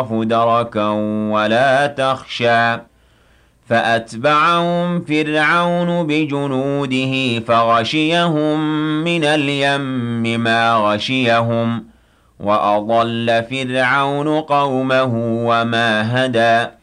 دركا ولا تخشى فأتبعهم فرعون بجنوده فغشيهم من اليم ما غشيهم وأضل فرعون قومه وما هدى